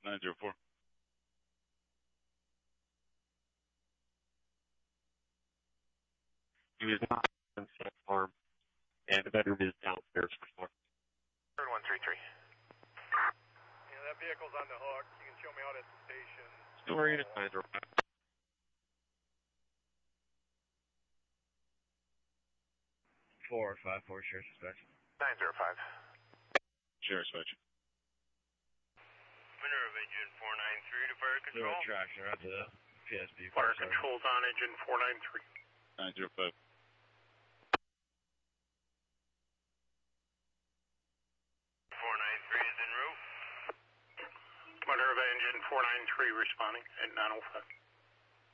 904. He was not on State Farm, and the bedroom is downstairs for floor. 133. Yeah, that vehicle's on the hook. You can show me out at the station. Story to 905. 454 Sheriff's Dispatch. 905. Sheriff's Dispatch. Minerva engine 493 to fire control. Zero traction right to the PSB. Fire control's on engine 493. 905. Minerva engine 493 responding at 905.